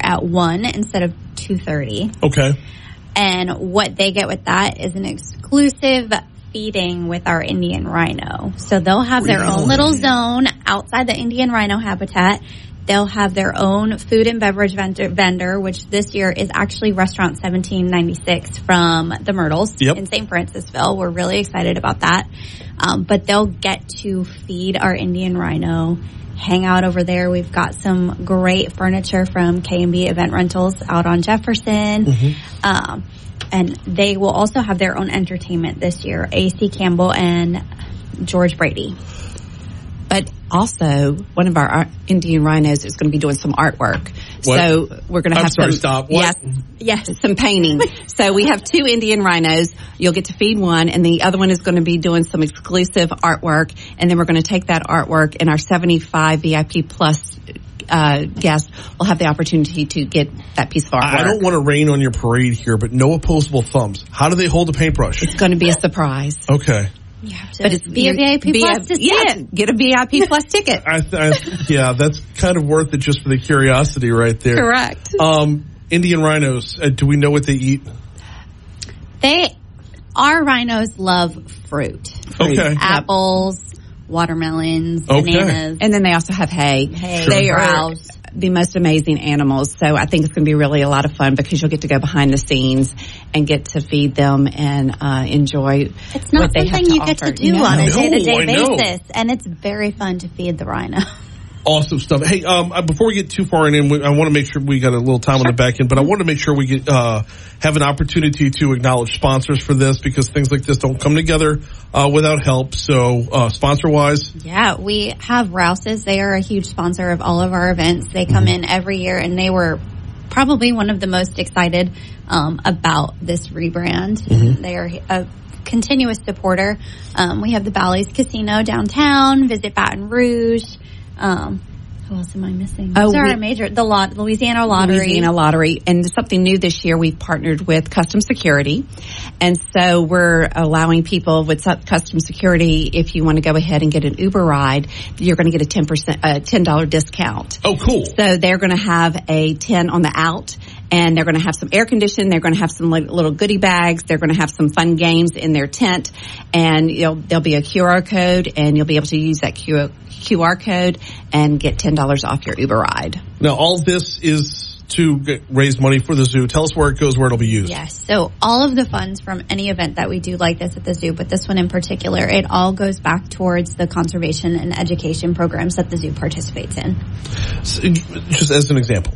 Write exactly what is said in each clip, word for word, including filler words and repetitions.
at one instead of two thirty. Okay. And what they get with that is an exclusive feeding with our Indian rhino. So they'll have their Really? own little zone outside the Indian rhino habitat. They'll have their own food and beverage vendor, vendor which this year is actually Restaurant seventeen ninety-six from the Myrtles Yep. in Saint Francisville. We're really excited about that. Um, but they'll get to feed our Indian rhino, hang out over there. We've got some great furniture from K and B Event Rentals out on Jefferson. Mm-hmm. Um, and they will also have their own entertainment this year, A C Campbell and George Brady. But also, one of our Indian rhinos is going to be doing some artwork. What? So we're going to I'm have sorry, some. stop. What? Yes, yes, some painting. So we have two Indian rhinos. You'll get to feed one, and the other one is going to be doing some exclusive artwork. And then we're going to take that artwork, and our seventy-five V I P Plus uh, guests will have the opportunity to get that piece of artwork. I don't want to rain on your parade here, but no opposable thumbs. How do they hold a paintbrush? It's going to be a surprise. Okay. You have to But it's be a V I P be Plus a- to see yeah, it. Get a V I P Plus ticket. I, I, yeah, that's kind of worth it just for the curiosity right there. Correct. Um, Indian rhinos, uh, do we know what they eat? They, our rhinos love fruit. Okay. Apples, watermelons, Okay. bananas. And then they also have hay. Hay. They Sure. are Browse. the most amazing animals. So I think it's going to be really a lot of fun because you'll get to go behind the scenes and get to feed them and uh, enjoy It's not what they have something to you get offer. to do No. on a No, day-to-day I know. basis. And it's very fun to feed the rhino. Awesome stuff. Hey, um, uh, before we get too far in, we, I want to make sure we got a little time on the back end, but I want to make sure we get uh, have an opportunity to acknowledge sponsors for this because things like this don't come together uh, without help. So, uh, sponsor-wise, Yeah, we have Rouse's. They are a huge sponsor of all of our events. They come in every year, and they were probably one of the most excited um, about this rebrand. They are a continuous supporter. Um, we have the Bally's Casino downtown, Visit Baton Rouge. Um, who else am I missing? Oh, Sorry, we- major the lot Louisiana Lottery. Louisiana Lottery. And something new this year, we've partnered with Custom Security. And so we're allowing people with su- Custom Security, if you want to go ahead and get an Uber ride, you're going to get a ten percent, uh, ten dollars discount. oh, cool. So they're going to have a ten on the out, and they're going to have some air conditioning. They're going to have some li- little goodie bags. They're going to have some fun games in their tent, and you'll, there'll be a Q R code, and you'll be able to use that Q- QR code and get ten dollars off your Uber ride. Now, all this is to get, raise money for the zoo. Tell us where it goes, where it'll be used. Yes. So all of the funds from any event that we do like this at the zoo, but this one in particular, it all goes back towards the conservation and education programs that the zoo participates in. So, just as an example.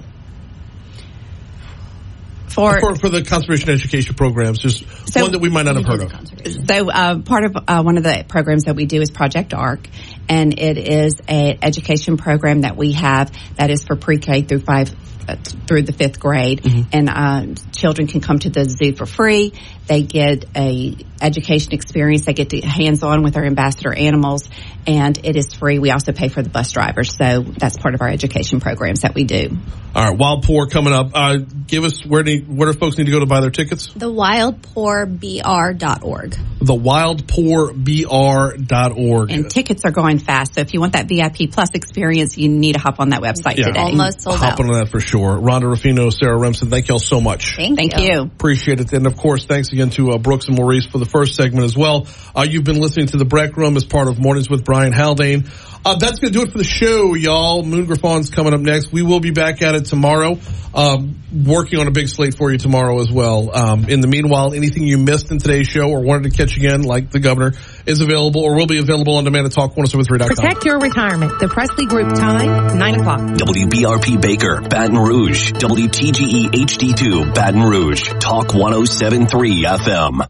For, For, for the conservation education programs, just So- one that we might not have heard of. So uh, part of uh, one of the programs that we do is Project ARC, and it is an education program that we have that is for pre-K through five uh, through the fifth grade, Mm-hmm. and uh, children can come to the zoo for free. They get a education experience. They get to hands-on with our ambassador animals, and it is free. We also pay for the bus drivers, so that's part of our education programs that we do. All right, Wild Pour coming up. Uh, give us where do where do folks need to go to buy their tickets? The wild pour b r dot org. The wild pour b r dot org. And tickets are going fast, so if you want that V I P Plus experience, you need to hop on that website Yeah. today. Almost sold Hop out. on that for sure. Rhonda Ruffino, Sarah Remsen, thank y'all so much. Thank, Thank you. Appreciate it. And of course, thanks again to uh, Brooks and Maurice for the first segment as well. Uh, you've been listening to The Breck Room as part of Mornings with Brian Haldane. Uh, that's going to do it for the show, y'all. Moon Griffon's coming up next. We will be back at it tomorrow, um, working on a big slate for you tomorrow as well. Um, in the meanwhile, anything you missed in today's show or wanted to catch again, like the governor, is available or will be available on demand at talk one oh seven three dot com. Protect your retirement. The Presley Group time, nine o'clock. W B R P Baker, Baton Rouge. W T G E H D two, Baton Rouge. Talk one oh seven three F M.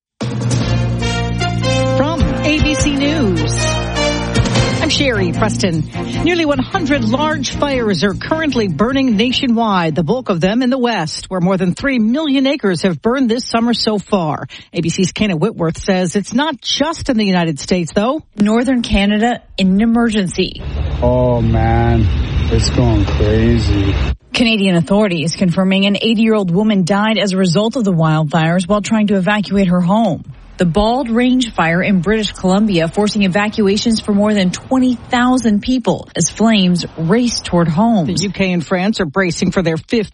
From A B C News, I'm Sherry Preston. Nearly one hundred large fires are currently burning nationwide, the bulk of them in the West, where more than three million acres have burned this summer so far. A B C's Kenna Whitworth says it's not just in the United States, though. Northern Canada in an emergency. Oh, man, it's going crazy. Canadian authorities confirming an eighty-year-old woman died as a result of the wildfires while trying to evacuate her home. The Bald Range fire in British Columbia forcing evacuations for more than twenty thousand people as flames race toward homes. The U K and France are bracing for their fifth